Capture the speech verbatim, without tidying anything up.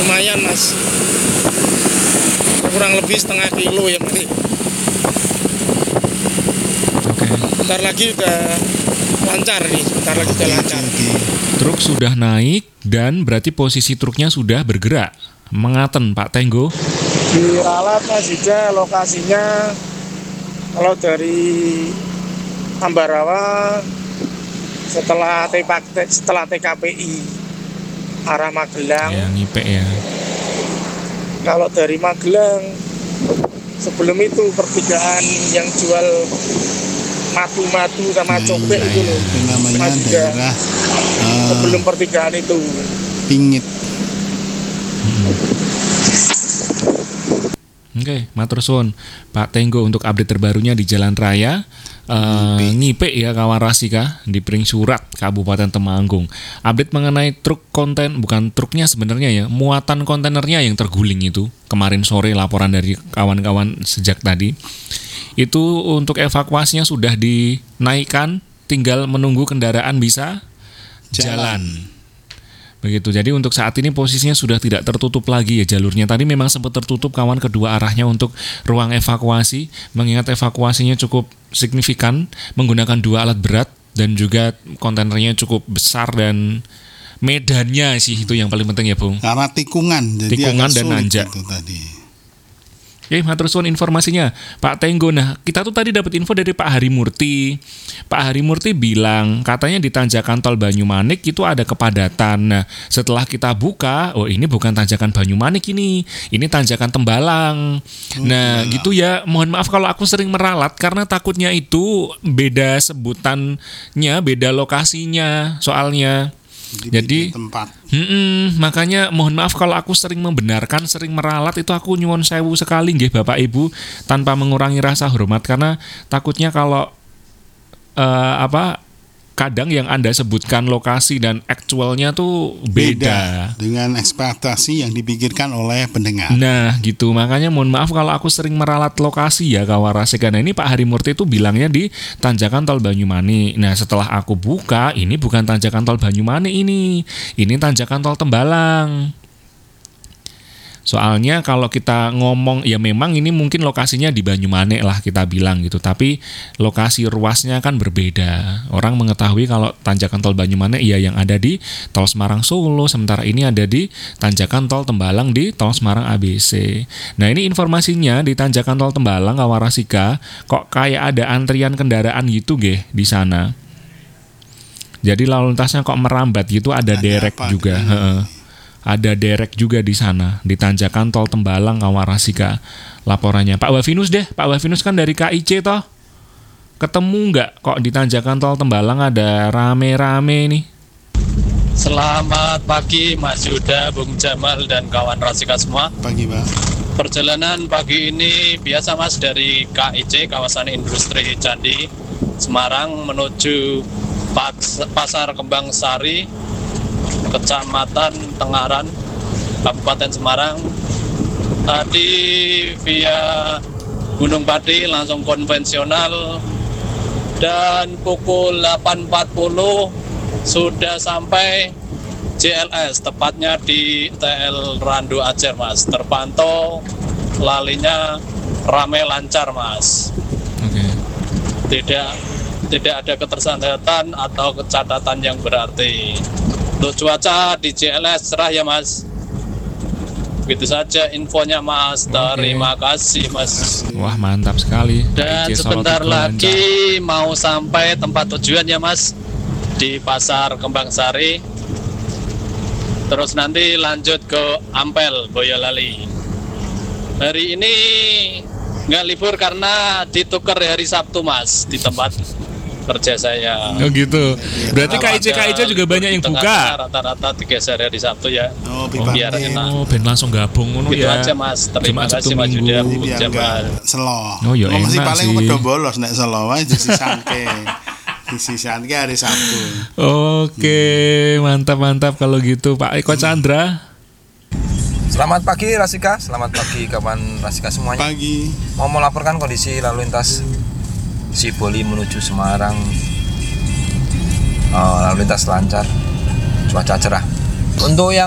lumayan mas, kurang lebih setengah kilo ya berarti. Oke. Bentar lagi udah lancar nih, bentar lagi udah lancar. Truk sudah naik dan berarti posisi truknya sudah bergerak. Mengaten Pak Tenggo. Diralat Mas Yuda, lokasinya kalau dari Ambarawa setelah T P, setelah T K P I arah Magelang. Ya, ngipek ya. Kalau dari Magelang sebelum itu pertigaan yang jual matu-matu sama Hmm, cobek ya, itu loh. itu namanya Mas Yuda. daerah uh, Sebelum pertigaan itu. Pingit. Oke, matur suwun Pak Tenggo untuk update terbarunya di Jalan Raya uh, Ngipek ya kawan Rasika di Pring Surat Kabupaten Temanggung. Update mengenai truk konten, bukan truknya sebenarnya ya, muatan kontainernya yang terguling itu kemarin sore, laporan dari kawan-kawan sejak tadi. Itu untuk evakuasinya sudah dinaikkan, tinggal menunggu kendaraan bisa jalan. jalan. Begitu. Jadi untuk saat ini posisinya sudah tidak tertutup lagi ya jalurnya. Tadi memang sempat tertutup kawan kedua arahnya untuk ruang evakuasi, mengingat evakuasinya cukup signifikan menggunakan dua alat berat dan juga kontainernya cukup besar dan medannya sih itu yang paling penting ya Bung. Karena tikungan, jadi tikungan agak dan sulit nanjak. itu tadi. Oke, matur suwun informasinya Pak Tenggo. Nah, kita tuh tadi dapat info dari Pak Harimurti. Pak Harimurti bilang katanya di tanjakan tol Banyumanik itu ada kepadatan. Nah, setelah kita buka, oh ini bukan tanjakan Banyumanik ini, ini tanjakan Tembalang. Oh, nah, Tembalang. gitu ya. Mohon maaf kalau aku sering meralat karena takutnya itu beda sebutannya, beda lokasinya soalnya. Di Jadi tempat. Mm-mm, makanya mohon maaf kalau aku sering membenarkan, sering meralat, itu aku nyuwun sewu sekali nggih Bapak Ibu, tanpa mengurangi rasa hormat, karena takutnya kalau uh, apa kadang yang Anda sebutkan lokasi dan aktualnya tuh beda. Beda dengan ekspektasi yang dipikirkan oleh pendengar. Nah gitu, makanya mohon maaf kalau aku sering meralat lokasi ya kawan Rasika. Nah ini Pak Harimurti itu bilangnya di tanjakan tol Banyumanik. Nah setelah aku buka, ini bukan tanjakan tol Banyumanik ini, ini tanjakan tol Tembalang. Soalnya kalau kita ngomong ya memang ini mungkin lokasinya di Banyumanik lah kita bilang gitu, tapi lokasi ruasnya kan berbeda. Orang mengetahui kalau tanjakan tol Banyumanik ya yang ada di tol Semarang Solo, sementara ini ada di tanjakan tol Tembalang di tol Semarang A B C. Nah ini informasinya di tanjakan tol Tembalang kawan Rasika, kok kayak ada antrian kendaraan gitu geh di sana. Jadi lalu lintasnya kok merambat gitu, ada, ada derek juga. Heeh. Ada derek juga di sana, di tanjakan tol Tembalang kawan Rasika. Laporannya Pak Wafinus deh, Pak Wafinus kan dari K I C toh. Ketemu nggak kok di tanjakan tol Tembalang ada rame-rame nih? Selamat pagi Mas Yuda, Bung Jamal dan kawan Rasika semua. Pagi Pak. Perjalanan pagi ini biasa Mas dari K I C, kawasan industri Candi Semarang menuju Pasar Kembang Sari, Kecamatan Tengaran, Kabupaten Semarang. Tadi via Gunung Pati langsung konvensional dan pukul delapan empat puluh sudah sampai J L S, tepatnya di T L Randu Acer Mas. Terpantau lalinya ramai lancar Mas. Oke. Tidak tidak ada ketersangkutan atau kecatatan yang berarti. Untuk cuaca di J L S cerah ya Mas. Begitu saja infonya Mas. Terima Oke. kasih Mas. Wah mantap sekali. Dan K I C sebentar Solo lagi mau sampai tempat tujuan ya Mas, di Pasar Kembang Sari. Terus nanti lanjut ke Ampel, Boyolali. Hari ini nggak libur karena ditukar hari Sabtu Mas di tempat kerja saya. Oh gitu. Berarti K I C K I C juga Libur banyak di yang tengah-tengah, buka. Rata-rata digeser hari Sabtu ya. Oh, Biar Bipaktin. enak. Oh, ben langsung gabung ngono Gitu ya. aja Mas. Terima Jumat, Sabtu, kasih Mas Minggu. Yuda, Jadi Bung biar Jamal. nggak selo. Oh, ya masih enak paling sih. udah bolos nek selo wae disisake. Disisake hari Sabtu. Oke, mantap-mantap kalau gitu Pak Eko Chandra. Selamat pagi Rasika, selamat pagi kawan Rasika semuanya. Pagi. Mau melaporkan kondisi lalu lintas Siboli menuju Semarang. Oh, lalu lintas lancar, cuaca cerah. Untuk yang